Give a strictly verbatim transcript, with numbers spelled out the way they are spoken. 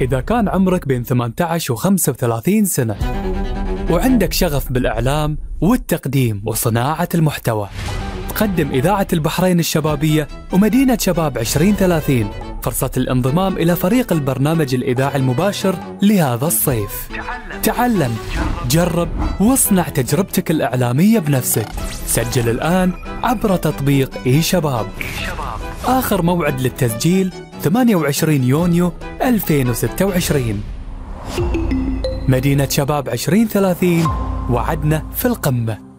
إذا كان عمرك بين ثمانية عشر و خمسة وثلاثين سنة وعندك شغف بالإعلام والتقديم وصناعة المحتوى، تقدم إذاعة البحرين الشبابية ومدينة شباب عشرين ثلاثين فرصة الانضمام إلى فريق البرنامج الإذاعي المباشر لهذا الصيف. تعلم، جرب، واصنع تجربتك الإعلامية بنفسك. سجل الآن عبر تطبيق إي شباب. آخر موعد للتسجيل ثمانية وعشرين يونيو ألفين وستة وعشرين. مدينة شباب عشرين ثلاثين، وعدنا في القمة.